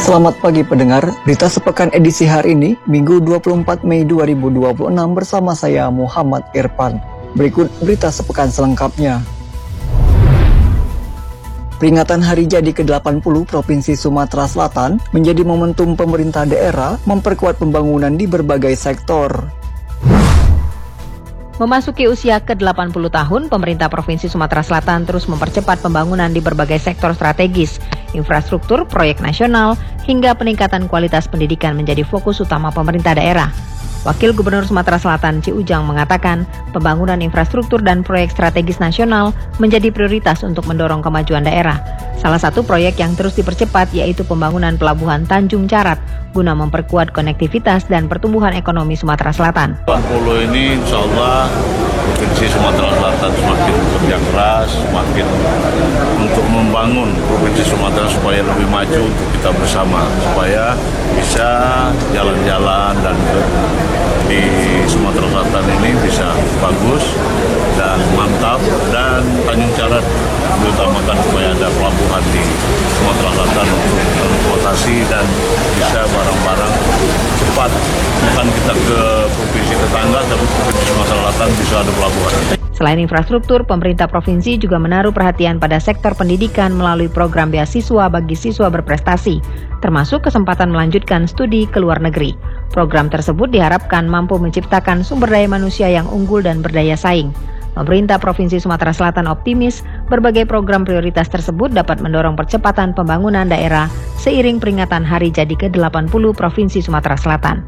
Selamat pagi pendengar, berita sepekan edisi hari ini, Minggu 24 Mei 2026 bersama saya Muhammad Irfan. Berikut berita sepekan selengkapnya. Peringatan Hari Jadi ke-80 Provinsi Sumatera Selatan menjadi momentum pemerintah daerah memperkuat pembangunan di berbagai sektor. Memasuki usia ke-80 tahun, pemerintah Provinsi Sumatera Selatan terus mempercepat pembangunan di berbagai sektor strategis, infrastruktur, proyek nasional, hingga peningkatan kualitas pendidikan menjadi fokus utama pemerintah daerah. Wakil Gubernur Sumatera Selatan Ci Ujang mengatakan, pembangunan infrastruktur dan proyek strategis nasional menjadi prioritas untuk mendorong kemajuan daerah. Salah satu proyek yang terus dipercepat yaitu pembangunan Pelabuhan Tanjung Carat guna memperkuat konektivitas dan pertumbuhan ekonomi Sumatera Selatan. 80 ini insya Allah Provinsi Sumatera Selatan semakin bekerja keras, semakin untuk membangun Provinsi Sumatera supaya lebih maju untuk kita bersama, supaya bisa jalan-jalan dan di Sumatera Selatan ini bisa bagus dan mantap, dan Tanjung Carat diutamakan supaya ada pelabuhan di Sumatera Selatan untuk transportasi dan bisa barang-barang cepat, bukan kita ke provinsi tetangga tapi Provinsi Sumatera Selatan bisa ada pelabuhan. Selain infrastruktur, pemerintah provinsi juga menaruh perhatian pada sektor pendidikan melalui program beasiswa bagi siswa berprestasi, termasuk kesempatan melanjutkan studi ke luar negeri. Program tersebut diharapkan mampu menciptakan sumber daya manusia yang unggul dan berdaya saing. Pemerintah Provinsi Sumatera Selatan optimis berbagai program prioritas tersebut dapat mendorong percepatan pembangunan daerah seiring peringatan Hari Jadi ke-80 Provinsi Sumatera Selatan.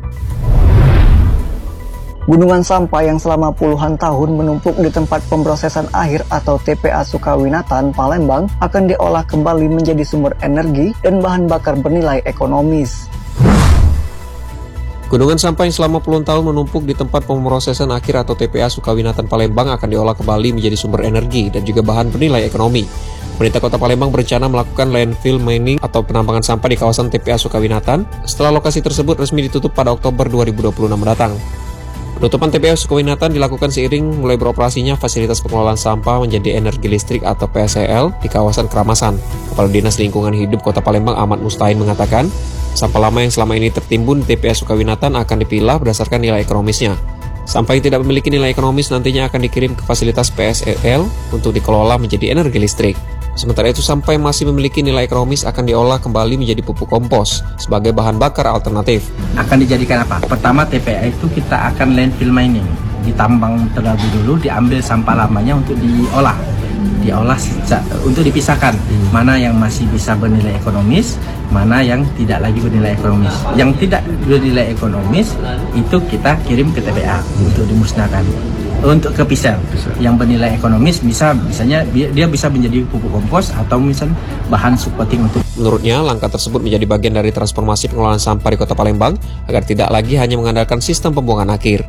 Gunungan sampah yang selama puluhan tahun menumpuk di tempat pemrosesan akhir atau TPA Sukawinatan, Palembang akan diolah kembali menjadi sumber energi dan bahan bakar bernilai ekonomis. Gunungan sampah yang selama puluhan tahun menumpuk di tempat pemrosesan akhir atau TPA Sukawinatan Palembang akan diolah kembali menjadi sumber energi dan juga bahan bernilai ekonomi. Pemerintah Kota Palembang berencana melakukan landfill mining atau penambangan sampah di kawasan TPA Sukawinatan setelah lokasi tersebut resmi ditutup pada Oktober 2026 mendatang. Penutupan TPA Sukawinatan dilakukan seiring mulai beroperasinya fasilitas pengelolaan sampah menjadi energi listrik atau PSEL di kawasan Keramasan. Kepala Dinas Lingkungan Hidup Kota Palembang Ahmad Mustain mengatakan, sampah lama yang selama ini tertimbun di TPA Sukawinatan akan dipilah berdasarkan nilai ekonomisnya. Sampah yang tidak memiliki nilai ekonomis nantinya akan dikirim ke fasilitas PSEL untuk dikelola menjadi energi listrik. Sementara itu, sampah yang masih memiliki nilai ekonomis akan diolah kembali menjadi pupuk kompos sebagai bahan bakar alternatif. Akan dijadikan apa? Pertama, TPA itu kita akan landfill mining. Ditambang terlebih dulu, diambil sampah lamanya untuk diolah untuk dipisahkan mana yang masih bisa bernilai ekonomis, mana yang tidak lagi bernilai ekonomis. Yang tidak bernilai ekonomis itu kita kirim ke TPA untuk dimusnahkan. Untuk ke pisel yang bernilai ekonomis misalnya dia bisa menjadi pupuk kompos atau misalnya bahan subcoating untuk. Menurutnya, langkah tersebut menjadi bagian dari transformasi pengelolaan sampah di Kota Palembang agar tidak lagi hanya mengandalkan sistem pembuangan akhir.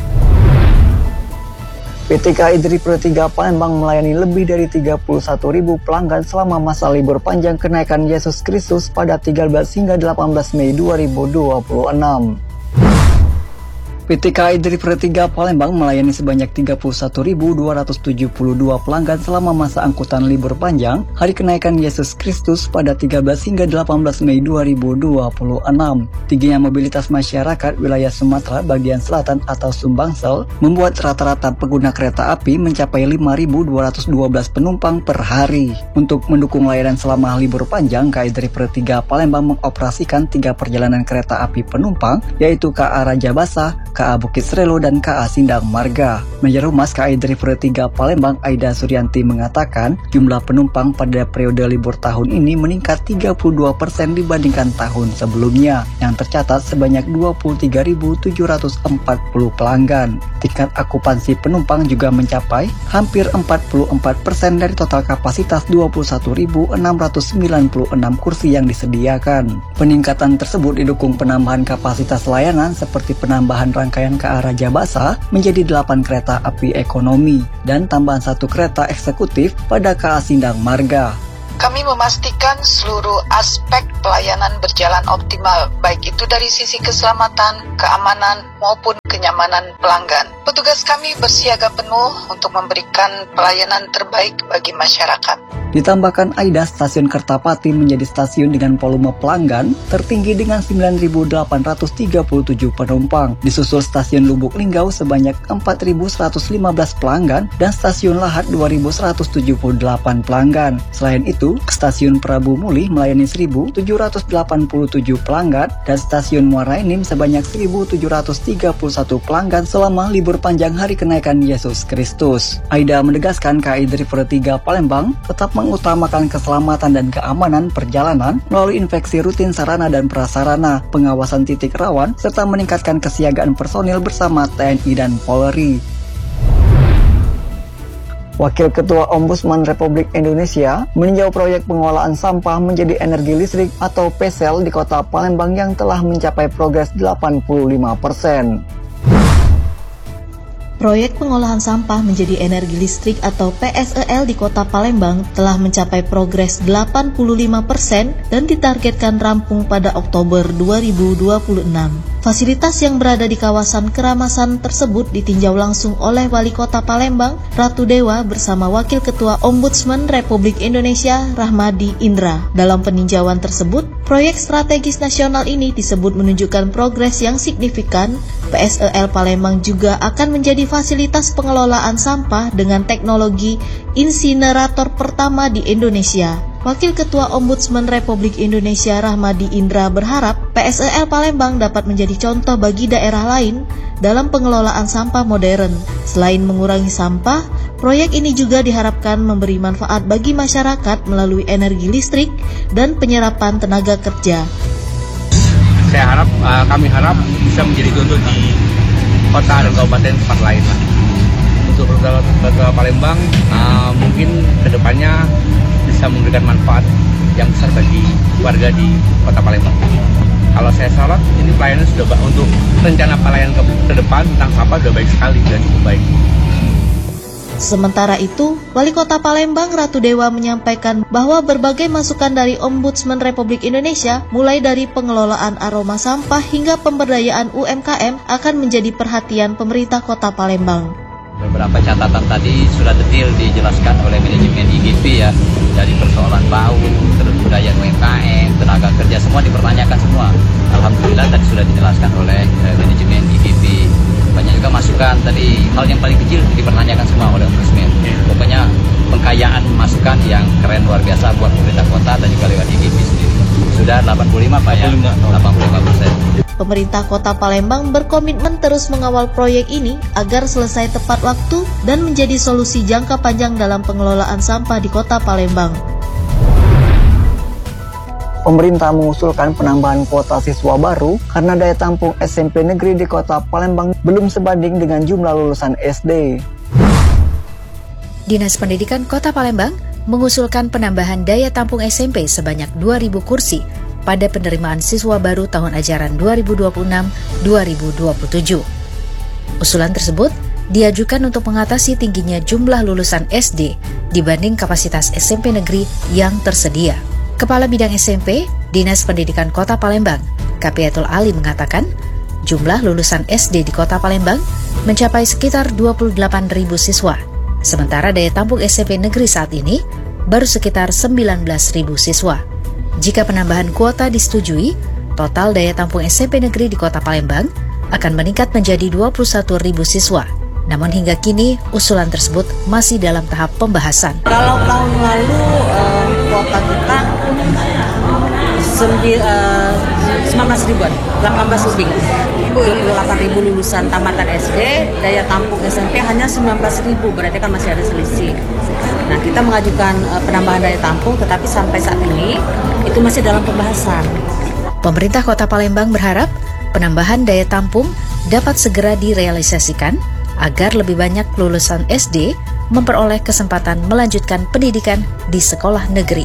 PT KAI Dripro 3 Palembang melayani lebih dari 31.000 pelanggan selama masa libur panjang kenaikan Yesus Kristus pada 13 hingga 18 Mei 2026. PT KAI Dripro 3 Palembang melayani sebanyak 31.272 pelanggan selama masa angkutan libur panjang Hari Kenaikan Yesus Kristus pada 13 hingga 18 Mei 2026. Tingginya mobilitas masyarakat wilayah Sumatera bagian selatan atau Sumbangsel membuat rata-rata pengguna kereta api mencapai 5.212 penumpang per hari. Untuk mendukung layanan selama libur panjang, KAI Dripro 3 Palembang mengoperasikan 3 perjalanan kereta api penumpang, yaitu KA Raja Basa, KA Bukit Srelo, dan KA Sindang Marga. Manajer Humas KAI Dripro 3 Palembang Aida Suryanti mengatakan jumlah penumpang pada periode libur tahun ini meningkat 32% dibandingkan tahun sebelumnya yang tercatat sebanyak 23.740 pelanggan. Tingkat akupansi penumpang juga mencapai hampir 44% dari total kapasitas 21.696 kursi yang disediakan. Peningkatan tersebut didukung penambahan kapasitas layanan seperti penambahan rangkaian KA Raja Basa menjadi 8 kereta api ekonomi dan tambahan 1 kereta eksekutif pada KA Sindang Marga. Kami memastikan seluruh aspek pelayanan berjalan optimal, baik itu dari sisi keselamatan, keamanan, maupun kenyamanan pelanggan. Petugas kami bersiaga penuh untuk memberikan pelayanan terbaik bagi masyarakat. Ditambahkan AIDA, stasiun Kertapati menjadi stasiun dengan volume pelanggan tertinggi dengan 9.837 penumpang. Disusul stasiun Lubuk Linggau sebanyak 4.115 pelanggan dan stasiun Lahat 2.178 pelanggan. Selain itu, stasiun Prabu Muli melayani 1.787 pelanggan dan stasiun Muara Enim sebanyak 1.731 pelanggan selama libur panjang hari kenaikan Yesus Kristus. AIDA menegaskan KAI Driver 3 Palembang tetap mengutamakan keselamatan dan keamanan perjalanan melalui inspeksi rutin sarana dan prasarana, pengawasan titik rawan, serta meningkatkan kesiagaan personil bersama TNI dan Polri. Wakil Ketua Ombudsman Republik Indonesia meninjau proyek pengolahan sampah menjadi energi listrik atau PSEL di Kota Palembang yang telah mencapai progres 85%. Proyek pengolahan sampah menjadi energi listrik atau PSEL di Kota Palembang telah mencapai progres 85% dan ditargetkan rampung pada Oktober 2026. Fasilitas yang berada di kawasan keramasan tersebut ditinjau langsung oleh Wali Kota Palembang, Ratu Dewa, bersama Wakil Ketua Ombudsman Republik Indonesia, Rahmadi Indra. Dalam peninjauan tersebut, proyek strategis nasional ini disebut menunjukkan progres yang signifikan. PSEL Palembang juga akan menjadi fasilitas pengelolaan sampah dengan teknologi insinerator pertama di Indonesia. Wakil Ketua Ombudsman Republik Indonesia Rahmadi Indra berharap PSEL Palembang dapat menjadi contoh bagi daerah lain dalam pengelolaan sampah modern. Selain mengurangi sampah, proyek ini juga diharapkan memberi manfaat bagi masyarakat melalui energi listrik dan penyerapan tenaga kerja. Kami harap bisa menjadi contoh di kota dan kabupaten tempat lain lah. Untuk Kota Palembang mungkin kedepannya bisa memberikan manfaat yang besar bagi warga di Kota Palembang. Kalau saya sorot, ini pelayanan sudah untuk rencana pelayanan ke depan tentang sampah sudah baik sekali, sudah cukup baik. Sementara itu, Wali Kota Palembang Ratu Dewa menyampaikan bahwa berbagai masukan dari Ombudsman Republik Indonesia, mulai dari pengelolaan aroma sampah hingga pemberdayaan UMKM, akan menjadi perhatian pemerintah Kota Palembang. Beberapa catatan tadi sudah detail dijelaskan oleh manajemen IGP ya, dari persoalan bau, terus budaya UMKM, tenaga kerja, semua dipertanyakan semua. Alhamdulillah tadi sudah dijelaskan oleh manajemen IGP. Banyak juga masukan tadi, hal yang paling kecil dipertanyakan semua oleh Ombudsman. Pokoknya pengkayaan masukan yang keren luar biasa buat pemerintah kota dan juga lewat IGP sendiri. Sudah 85 Pak ya, 85%. Pemerintah Kota Palembang berkomitmen terus mengawal proyek ini agar selesai tepat waktu dan menjadi solusi jangka panjang dalam pengelolaan sampah di Kota Palembang. Pemerintah mengusulkan penambahan kuota siswa baru karena daya tampung SMP negeri di Kota Palembang belum sebanding dengan jumlah lulusan SD. Dinas Pendidikan Kota Palembang mengusulkan penambahan daya tampung SMP sebanyak 2.000 kursi pada penerimaan siswa baru tahun ajaran 2026-2027. Usulan tersebut diajukan untuk mengatasi tingginya jumlah lulusan SD dibanding kapasitas SMP negeri yang tersedia. Kepala Bidang SMP, Dinas Pendidikan Kota Palembang, Kapiatul Ali mengatakan, jumlah lulusan SD di Kota Palembang mencapai sekitar 28.000 siswa, sementara daya tampung SMP negeri saat ini baru sekitar 19.000 siswa. Jika penambahan kuota disetujui, total daya tampung SMP negeri di Kota Palembang akan meningkat menjadi 21.000 siswa. Namun hingga kini, usulan tersebut masih dalam tahap pembahasan. Kalau tahun lalu kuota kita 19 ribuan, 18 lebih. 8.000 lulusan tamatan SD, daya tampung SMP hanya 19.000, berarti kan masih ada selisih. Nah, kita mengajukan penambahan daya tampung, tetapi sampai saat ini itu masih dalam pembahasan. Pemerintah Kota Palembang berharap penambahan daya tampung dapat segera direalisasikan agar lebih banyak lulusan SD memperoleh kesempatan melanjutkan pendidikan di sekolah negeri.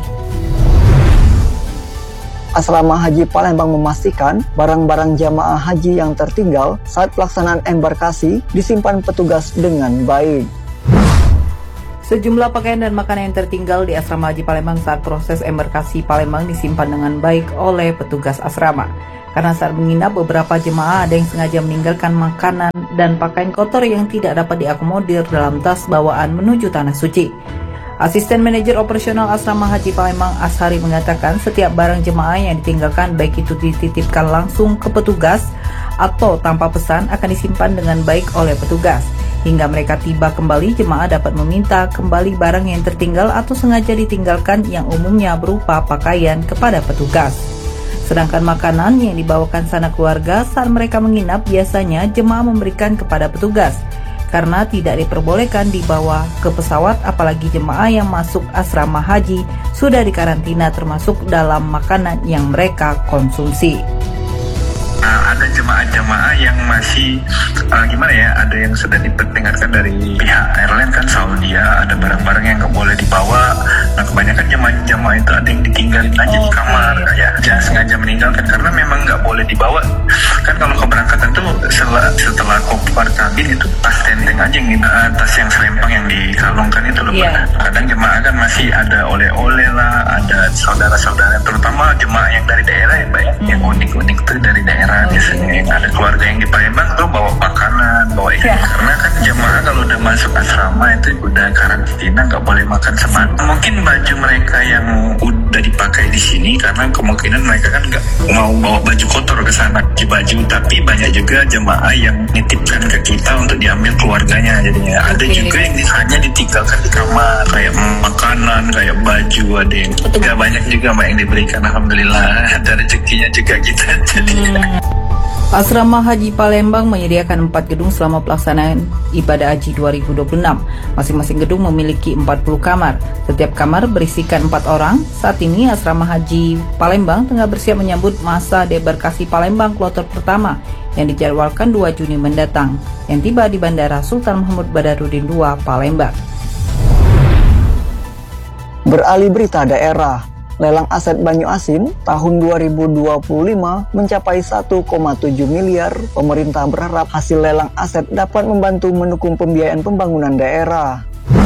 Asrama Haji Palembang memastikan barang-barang jamaah haji yang tertinggal saat pelaksanaan embarkasi disimpan petugas dengan baik. Sejumlah pakaian dan makanan yang tertinggal di Asrama Haji Palembang saat proses embarkasi Palembang disimpan dengan baik oleh petugas asrama. Karena saat menginap, beberapa jemaah ada yang sengaja meninggalkan makanan dan pakaian kotor yang tidak dapat diakomodir dalam tas bawaan menuju Tanah Suci. Asisten Manajer Operasional Asrama Haji Palembang Ashari mengatakan setiap barang jemaah yang ditinggalkan baik itu dititipkan langsung ke petugas atau tanpa pesan akan disimpan dengan baik oleh petugas. Hingga mereka tiba kembali, jemaah dapat meminta kembali barang yang tertinggal atau sengaja ditinggalkan yang umumnya berupa pakaian kepada petugas. Sedangkan makanan yang dibawakan sanak keluarga saat mereka menginap biasanya jemaah memberikan kepada petugas, karena tidak diperbolehkan dibawa ke pesawat, apalagi jemaah yang masuk asrama haji sudah dikarantina termasuk dalam makanan yang mereka konsumsi. Ada jemaah-jemaah yang masih ada yang sudah diperingatkan dari pihak airline kan Saudi ya, ada barang-barang yang nggak boleh dibawa. Nah kebanyakan jemaah itu ada yang ditinggalin aja di kamar, kayak jangan sengaja meninggalkan karena memang nggak boleh dibawa. Kan kalau keberangkatan tuh setelah koper kabin itu tas tenteng aja gitu, tas yang selempang yang dikalungkan itu loh. Kadang jemaah kan masih ada oleh-oleh lah, ada saudara-saudara, terutama jemaah yang dari daerah ya Mbak ya, yang unik-unik tuh dari daerah biasanya yang ada keluarga yang di Palembang tuh bawa makanan, bawa ini. Karena kan jemaah kalau udah masuk asrama itu udah karantina, nggak boleh makan semata. Mungkin baju mereka yang udah dipakai di sini karena kemungkinan mereka kan nggak mau bawa baju kotor ke sana di baju, tapi banyak juga jemaah yang nitipkan ke kita untuk diambil keluarganya. Jadinya ada juga yang hanya ditinggalkan di kamar, kayak makanan, kayak baju, ada yang nggak banyak juga Mbak yang diberikan. Alhamdulillah ada rezekinya juga kita jadinya. Asrama Haji Palembang menyediakan 4 gedung selama pelaksanaan ibadah haji 2026. Masing-masing gedung memiliki 40 kamar. Setiap kamar berisikan 4 orang. Saat ini Asrama Haji Palembang tengah bersiap menyambut masa debarkasi Palembang kloter pertama yang dijadwalkan 2 Juni mendatang, yang tiba di Bandara Sultan Mahmud Badarudin II, Palembang. Beralih berita daerah. Lelang aset Banyu Asin tahun 2025 mencapai 1,7 miliar. Pemerintah berharap hasil lelang aset dapat membantu mendukung pembiayaan pembangunan daerah.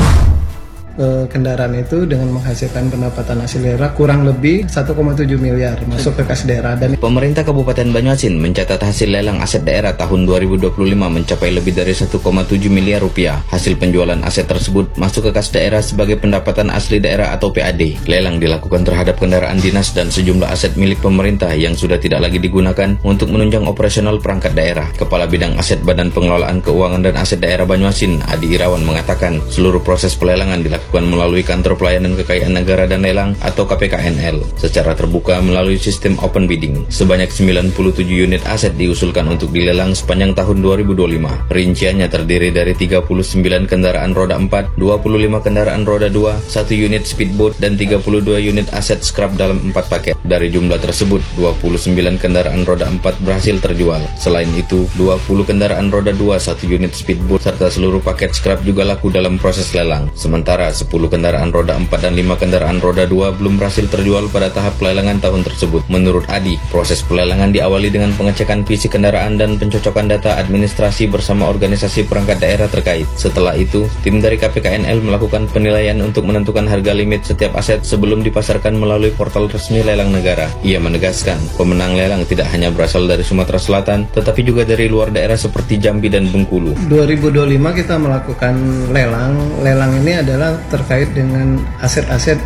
Kendaraan itu dengan menghasilkan pendapatan hasil daerah kurang lebih 1,7 miliar masuk ke kas daerah. Dan pemerintah Kabupaten Banyuasin mencatat hasil lelang aset daerah tahun 2025 mencapai lebih dari 1,7 miliar rupiah. Hasil penjualan aset tersebut masuk ke kas daerah sebagai pendapatan asli daerah atau PAD. Lelang dilakukan terhadap kendaraan dinas dan sejumlah aset milik pemerintah yang sudah tidak lagi digunakan untuk menunjang operasional perangkat daerah. Kepala Bidang Aset Badan Pengelolaan Keuangan dan Aset Daerah Banyuasin, Adi Irawan, mengatakan seluruh proses pelelangan dilakukan melalui Kantor Pelayanan Kekayaan Negara dan Lelang atau KPKNL secara terbuka melalui sistem open bidding. Sebanyak 97 unit aset diusulkan untuk dilelang sepanjang tahun 2025. Rinciannya terdiri dari 39 kendaraan roda 4, 25 kendaraan roda 2, 1 unit speedboat, dan 32 unit aset scrap dalam 4 paket. Dari jumlah tersebut, 29 kendaraan roda 4 berhasil terjual. Selain itu, 20 kendaraan roda 2, 1 unit speedboat, serta seluruh paket scrap juga laku dalam proses lelang. Sementara 10 kendaraan roda 4 dan 5 kendaraan roda 2 belum berhasil terjual pada tahap pelelangan tahun tersebut. Menurut Adi, proses pelelangan diawali dengan pengecekan fisik kendaraan dan pencocokan data administrasi bersama organisasi perangkat daerah terkait. Setelah itu, tim dari KPKNL melakukan penilaian untuk menentukan harga limit setiap aset sebelum dipasarkan melalui portal resmi lelang negara. Ia menegaskan, pemenang lelang tidak hanya berasal dari Sumatera Selatan, tetapi juga dari luar daerah seperti Jambi dan Bengkulu. 2025 kita melakukan lelang. Lelang ini adalah terkait dengan aset-aset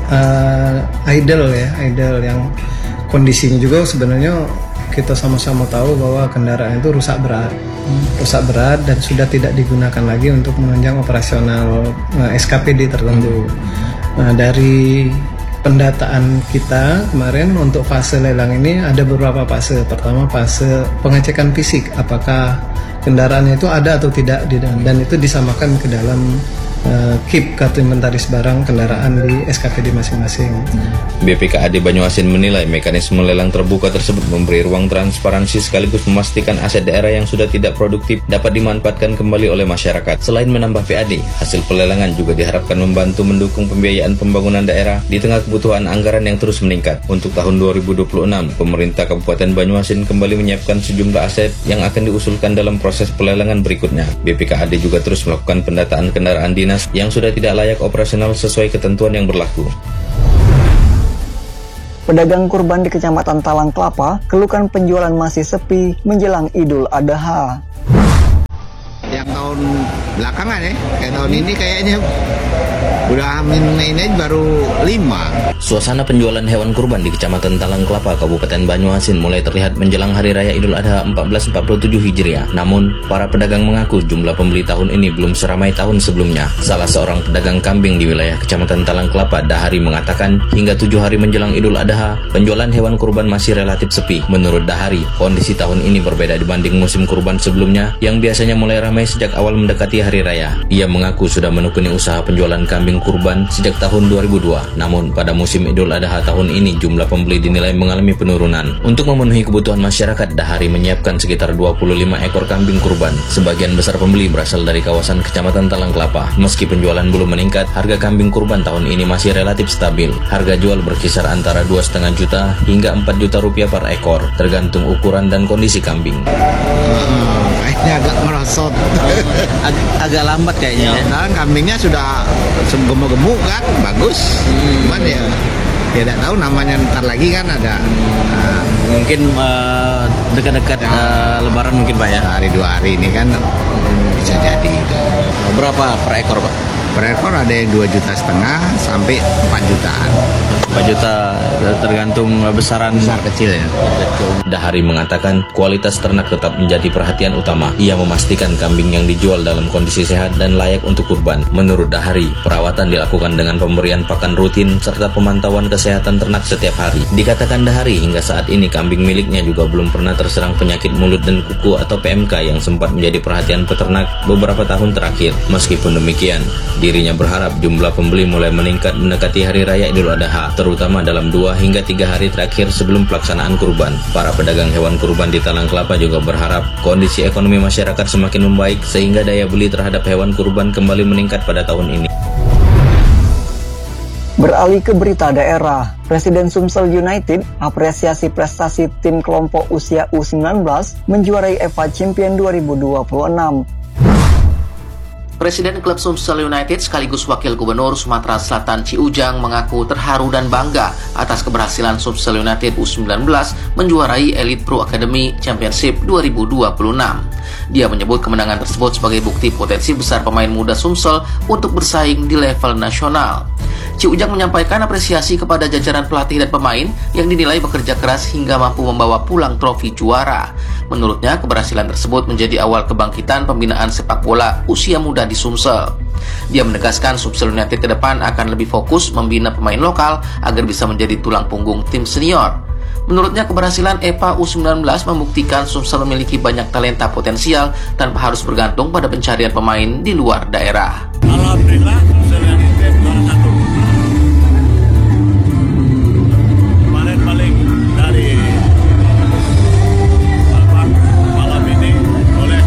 idle yang kondisinya juga sebenarnya kita sama-sama tahu bahwa kendaraan itu rusak berat dan sudah tidak digunakan lagi untuk menunjang operasional SKPD tertentu. Nah, dari pendataan kita kemarin untuk fase lelang ini ada beberapa fase. Pertama, fase pengecekan fisik apakah kendaraannya itu ada atau tidak dan itu disamakan ke dalam KIP, kartu inventaris barang kendaraan di SKPD masing-masing. BPKAD Banyuasin menilai mekanisme lelang terbuka tersebut memberi ruang transparansi sekaligus memastikan aset daerah yang sudah tidak produktif dapat dimanfaatkan kembali oleh masyarakat. Selain menambah PAD, hasil pelelangan juga diharapkan membantu mendukung pembiayaan pembangunan daerah di tengah kebutuhan anggaran yang terus meningkat. Untuk tahun 2026, pemerintah Kabupaten Banyuasin kembali menyiapkan sejumlah aset yang akan diusulkan dalam proses pelelangan berikutnya. BPKAD juga terus melakukan pendataan kendaraan dinas yang sudah tidak layak operasional sesuai ketentuan yang berlaku. Pedagang kurban di Kecamatan Talang Kelapa keluhkan penjualan masih sepi menjelang Idul Adha. Yang tahun belakangan kayak tahun ini kayaknya Udah ini baru 5. Suasana penjualan hewan kurban di Kecamatan Talang Kelapa, Kabupaten Banyuasin mulai terlihat menjelang Hari Raya Idul Adha 1447 Hijriah. Namun, para pedagang mengaku jumlah pembeli tahun ini belum seramai tahun sebelumnya. Salah seorang pedagang kambing di wilayah Kecamatan Talang Kelapa, Dahari, mengatakan hingga 7 hari menjelang Idul Adha, penjualan hewan kurban masih relatif sepi. Menurut Dahari, kondisi tahun ini berbeda dibanding musim kurban sebelumnya yang biasanya mulai ramai sejak awal mendekati Hari Raya. Ia mengaku sudah menekuni usaha penjualan kambing kurban sejak tahun 2002. Namun pada musim Idul Adha tahun ini jumlah pembeli dinilai mengalami penurunan. Untuk memenuhi kebutuhan masyarakat, Dahari menyiapkan sekitar 25 ekor kambing kurban. Sebagian besar pembeli berasal dari kawasan Kecamatan Talang Kelapa. Meski penjualan belum meningkat, harga kambing kurban tahun ini masih relatif stabil. Harga jual berkisar antara 2,5 juta hingga 4 juta rupiah per ekor, tergantung ukuran dan kondisi kambing. Ini agak merosot. Agak lambat kayaknya. Ya, kambingnya sudah gemuk-gemuk kan, bagus. Cuman ya tidak tahu namanya ntar lagi kan ada. Mungkin dekat-dekat Lebaran mungkin Pak ya. Hari 2 hari ini kan bisa jadi. Berapa per ekor Pak? Per ekor ada yang 2,5 juta sampai 4 jutaan. 4 juta tergantung besaran besar kecil ya. Dahari mengatakan kualitas ternak tetap menjadi perhatian utama. Ia memastikan kambing yang dijual dalam kondisi sehat dan layak untuk kurban. Menurut Dahari, perawatan dilakukan dengan pemberian pakan rutin serta pemantauan kesehatan ternak setiap hari. Dikatakan Dahari hingga saat ini kambing miliknya juga belum pernah terserang penyakit mulut dan kuku atau PMK yang sempat menjadi perhatian peternak beberapa tahun terakhir. Meskipun demikian, dirinya berharap jumlah pembeli mulai meningkat mendekati Hari Raya Idul Adha, terutama dalam 2 hingga 3 hari terakhir sebelum pelaksanaan kurban. Para pedagang hewan kurban di Talang Kelapa juga berharap kondisi ekonomi masyarakat semakin membaik sehingga daya beli terhadap hewan kurban kembali meningkat pada tahun ini. Beralih ke berita daerah, Presiden Sumsel United apresiasi prestasi tim kelompok usia U19 menjuarai EVA Champion 2026. Presiden klub Sumsel United sekaligus Wakil Gubernur Sumatera Selatan Ci Ujang mengaku terharu dan bangga atas keberhasilan Sumsel United U19 menjuarai Elite Pro Academy Championship 2026. Dia menyebut kemenangan tersebut sebagai bukti potensi besar pemain muda Sumsel untuk bersaing di level nasional. Ci Ujang menyampaikan apresiasi kepada jajaran pelatih dan pemain yang dinilai bekerja keras hingga mampu membawa pulang trofi juara. Menurutnya, keberhasilan tersebut menjadi awal kebangkitan pembinaan sepak bola usia muda di Sumsel. Dia menegaskan Sumsel United ke depan akan lebih fokus membina pemain lokal agar bisa menjadi tulang punggung tim senior. Menurutnya, keberhasilan EVA U19 membuktikan Sumsel memiliki banyak talenta potensial tanpa harus bergantung pada pencarian pemain di luar daerah. Alhamdulillah, Sumsel United juara 1. Kemarin paling dari malam ini oleh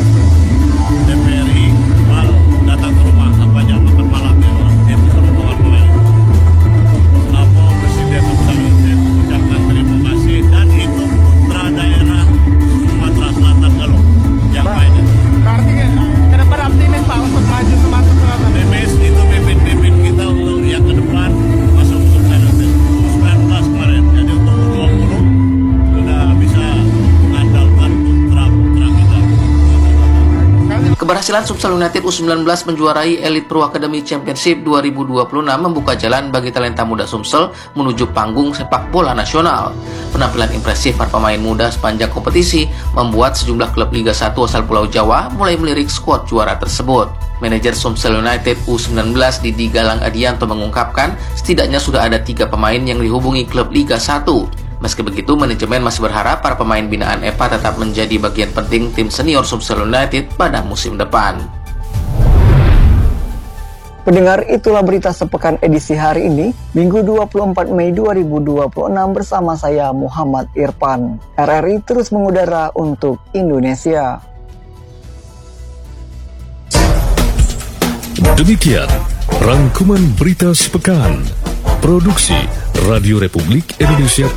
TPRI datang ke rumah sampainya makan malam di rumah tim rombongan pemain. Selama Presiden Sumsel United ucapkan terima kasih, dan itu putra daerah Sumatera Selatan kalau yang mainnya. Berarti ke depan optimis Pak untuk maju Sumatera Selatan. Optimis itu pimpin kita untuk yang ke depan masuk Sumsel United. 19 kemarin, jadi untuk 20 sudah bisa mengandalkan putra-putra kita. Keberhasilan Sumsel United U19 menjuarai Elite Pro Academy Championship 2026 membuka jalan bagi talenta muda Sumsel menuju panggung sepak bola nasional. Penampilan impresif para pemain muda sepanjang kompetisi membuat sejumlah klub Liga 1 asal Pulau Jawa mulai melirik skuad juara tersebut. Manajer Sumsel United U19 Didi Galang Adianto mengungkapkan setidaknya sudah ada 3 pemain yang dihubungi klub Liga 1. Meski begitu, manajemen masih berharap para pemain binaan EVA tetap menjadi bagian penting tim senior Sumsel United pada musim depan. Pendengar, itulah berita sepekan edisi hari ini, Minggu 24 Mei 2026 bersama saya Muhammad Irfan. RRI terus mengudara untuk Indonesia. Demikian rangkuman berita sepekan. Produksi Radio Republik Indonesia.